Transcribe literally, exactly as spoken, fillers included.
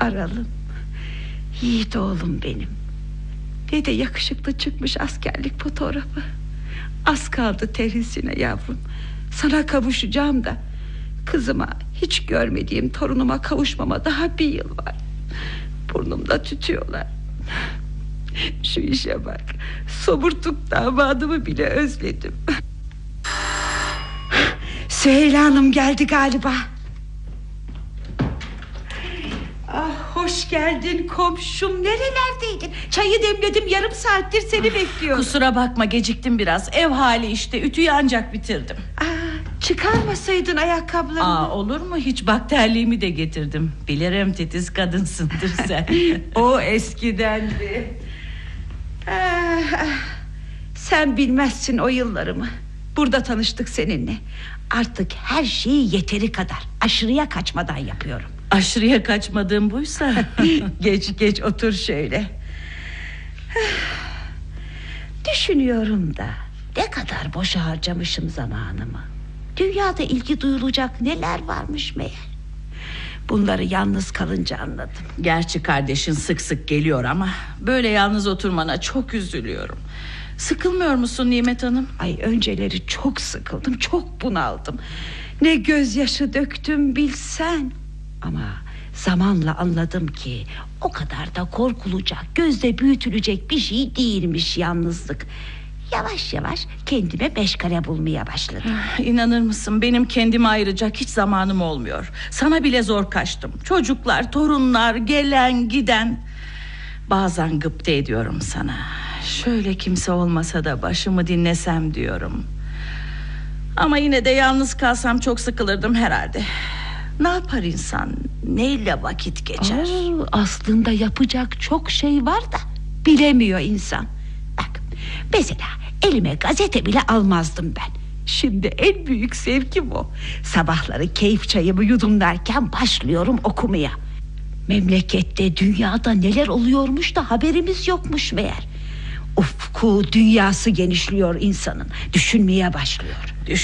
Aralım, yiğit oğlum benim. Ne de yakışıklı çıkmış askerlik fotoğrafı. Az kaldı terhisine yavrum. Sana kavuşacağım da kızıma, hiç görmediğim torunuma kavuşmama daha bir yıl var. Burnumda tütüyorlar. Şu işe bak, somurtuk damadımı bile özledim. Süheyla Hanım geldi galiba. Ah, hoş geldin komşum. Nerelerdeydin? Çayı demledim, yarım saattir seni bekliyorum. Kusura bakma, geciktim biraz. Ev hali işte, ütüyü ancak bitirdim. Aa, çıkarmasaydın ayakkabılarını. Aa, olur mu hiç, bak terliğimi de getirdim. Bilirim titiz kadınsındır sen. O eskidendi. ah, ah. Sen bilmezsin o yıllarımı. Burada tanıştık seninle. Artık her şeyi yeteri kadar, aşırıya kaçmadan yapıyorum. Aşırıya kaçmadığım buysa. Geç geç otur şöyle. Düşünüyorum da ne kadar boşa harcamışım zamanımı. Dünyada ilgi duyulacak neler varmış meğer. Bunları yalnız kalınca anladım. Gerçi kardeşin sık sık geliyor ama böyle yalnız oturmana çok üzülüyorum. Sıkılmıyor musun Nimet Hanım? Ay, önceleri çok sıkıldım, çok bunaldım. Ne gözyaşı döktüm bilsen. Ama zamanla anladım ki o kadar da korkulacak, gözde büyütülecek bir şey değilmiş yalnızlık. Yavaş yavaş kendime meşgale bulmaya başladım. İnanır mısın, benim kendime ayıracak hiç zamanım olmuyor. Sana bile zor kaçtım. Çocuklar, torunlar, gelen giden. Bazen gıpta ediyorum sana. Şöyle kimse olmasa da başımı dinlesem diyorum. Ama yine de yalnız kalsam çok sıkılırdım herhalde. Ne yapar insan? Neyle vakit geçer? Oo, aslında yapacak çok şey var da bilemiyor insan. Bak, mesela elime gazete bile almazdım ben. Şimdi en büyük zevkim o. Sabahları keyif çayımı yudumlarken başlıyorum okumaya. Memlekette, dünyada neler oluyormuş da haberimiz yokmuş meğer. Ufku, dünyası genişliyor insanın. Düşünmeye başlıyor.